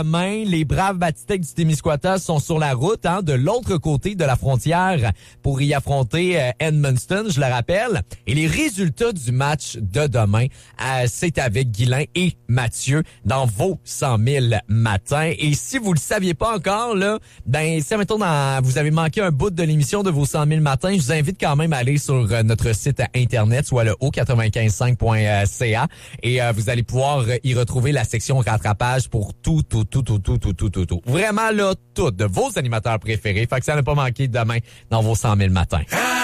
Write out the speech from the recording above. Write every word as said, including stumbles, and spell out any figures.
Demain, les braves Batistec du Témiscouata sont sur la route, hein, de l'autre côté de la frontière pour y affronter euh, Edmundston, je le rappelle. Et les résultats du match de demain, euh, c'est avec Guylain et Mathieu dans vos cent mille matins. Et si vous le saviez pas encore, là, ben, si, mettons, dans, vous avez manqué un bout de l'émission de vos cent mille matins, je vous invite quand même à aller sur euh, notre site internet, soit le o quatre-vingt-quinze cinq point c a, et euh, vous allez pouvoir euh, y retrouver la section rattrapage pour tout, tout, tout, tout, tout, tout, tout, tout, tout. Vraiment, là, tout de vos animateurs préférés. Fait que ça n'a pas manqué demain dans vos cent mille matins.